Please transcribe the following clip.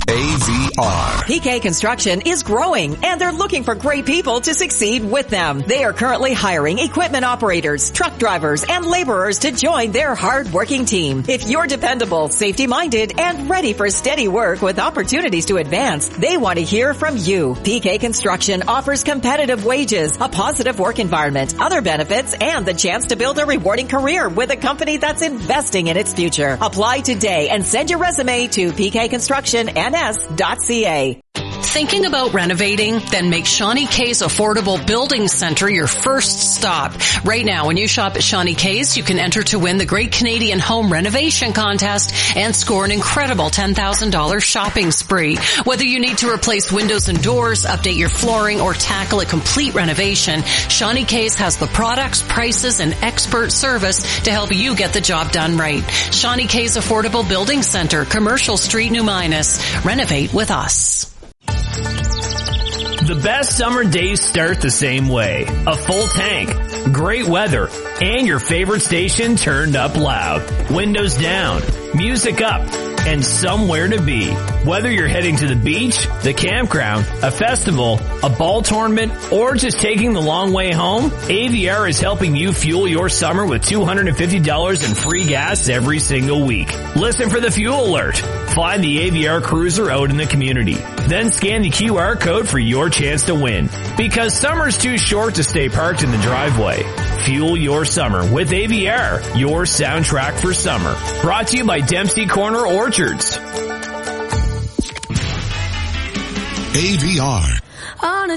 AVR. PK Construction is growing, and they're looking for great people to succeed with them. They are currently hiring equipment operators, truck drivers, and laborers to join their hard-working team. If you're dependable, safety-minded, and ready for steady work with opportunities to advance, they want to hear from you. PK Construction offers competitive wages, a positive work environment, other benefits, and the chance to build a rewarding career with a company that's investing in its future. Apply today and send your resume to pkconstructionns.ca. Thinking about renovating? Then make Shawnee K's Affordable Building Center your first stop. Right now, when you shop at Shawnee K's, you can enter to win the Great Canadian Home Renovation Contest and score an incredible $10,000 shopping spree. Whether you need to replace windows and doors, update your flooring, or tackle a complete renovation, Shawnee K's has the products, prices, and expert service to help you get the job done right. Shawnee K's Affordable Building Center, Commercial Street, New Minas. Renovate with us. The best summer days start the same way. A full tank, great weather, and your favorite station turned up loud. Windows down, music up, and somewhere to be. Whether you're heading to the beach, the campground, a festival, a ball tournament, or just taking the long way home, AVR is helping you fuel your summer with $250 in free gas every single week. Listen for the fuel alert. Find the AVR Cruiser out in the community. Then scan the QR code for your chance to win. Because summer's too short to stay parked in the driveway. Fuel your summer with AVR, your soundtrack for summer. Brought to you by Dempsey Corner Orchards. AVR. On a